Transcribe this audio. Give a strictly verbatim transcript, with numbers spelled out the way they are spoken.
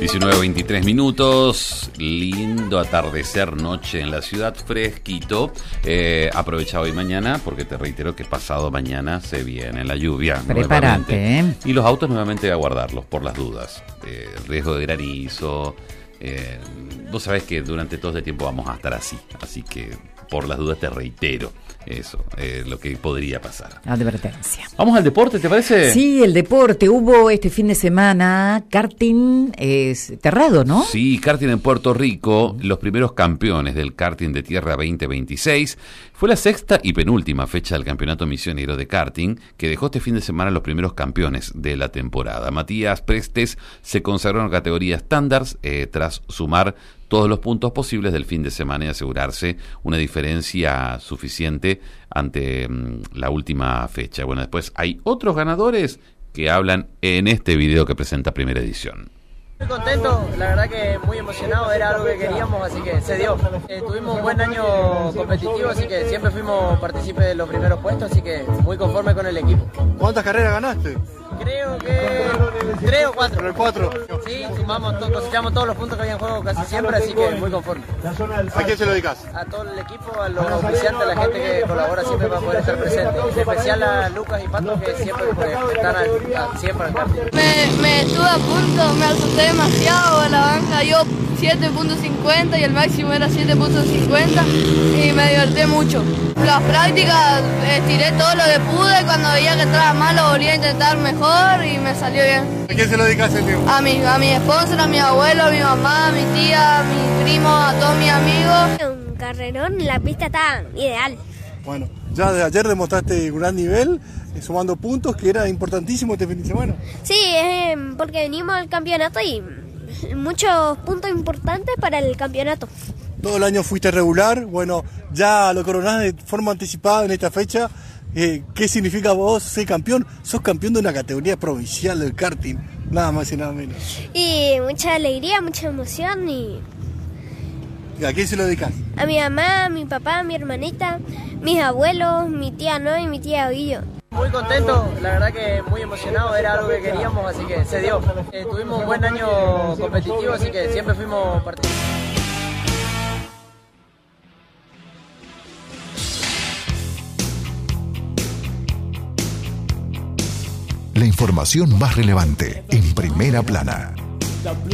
diecinueve a veintitrés minutos, lindo atardecer, noche en la ciudad, fresquito. Eh, aprovecha hoy mañana, porque te reitero que pasado mañana se viene la lluvia. Prepárate, ¿eh? Y los autos nuevamente a guardarlos por las dudas. Eh, riesgo de granizo. Eh, vos sabés que durante todo este tiempo vamos a estar así, así que por las dudas te reitero eso, eh, lo que podría pasar. Advertencia. Vamos al deporte, ¿te parece? Sí, el deporte. Hubo este fin de semana karting es Terrado, ¿no? Sí, karting en Puerto Rico, los primeros campeones del karting de tierra veinte veintiséis. Fue la sexta y penúltima fecha del campeonato misionero de karting, que dejó este fin de semana los primeros campeones de la temporada. Matías Prestes se consagró en la categoría estándar eh, tras sumar todos los puntos posibles del fin de semana y asegurarse una diferencia suficiente ante mmm, la última fecha. Bueno, después hay otros ganadores que hablan en este video que presenta Primera Edición. Muy contento, la verdad que muy emocionado, era algo que queríamos, así que se dio. Eh, tuvimos un buen año competitivo, así que siempre fuimos partícipes de los primeros puestos, así que muy conforme con el equipo. ¿Cuántas carreras ganaste? Creo que tres o cuatro. ¿Pero cuatro? Sí, sumamos, to- cosechamos todos los puntos que había en juego casi siempre, así que muy conforme. ¿A quién se lo dedicas? A todo el equipo, a los oficiantes, a la gente que colabora siempre para poder estar presente. En especial a Lucas y Pato, que siempre pues, están al, a, siempre al karting. Me, me estuve a punto, me asusté demasiado, la banca dio siete punto cincuenta y el máximo era siete punto cincuenta y me divertí mucho. Las prácticas estiré todo lo que pude, cuando veía que estaba mal lo volví a intentar mejor y me salió bien. ¿A quién se lo dedicas el tío? A mi, a mi sponsor, a mi abuelo, a mi mamá, a mi tía, a mi primo, a todos mis amigos. Un carrerón, la pista está ideal. Bueno, ya de ayer demostraste un gran nivel, eh, sumando puntos, que era importantísimo este fin de semana. Sí, eh, porque venimos al campeonato y muchos puntos importantes para el campeonato. Todo el año fuiste regular, bueno, ya lo coronás de forma anticipada en esta fecha. Eh, ¿Qué significa vos ser campeón? Sos campeón de una categoría provincial del karting, nada más y nada menos. Y mucha alegría, mucha emoción y ¿A quién se lo dedicas? a mi mamá, a mi papá, a mi hermanita, mis abuelos, mi tía No y mi tía Guillo. Muy contento, la verdad que muy emocionado, era algo que queríamos, así que se dio. Eh, tuvimos un buen año competitivo, así que siempre fuimos participantes. La información más relevante en Primera Plana.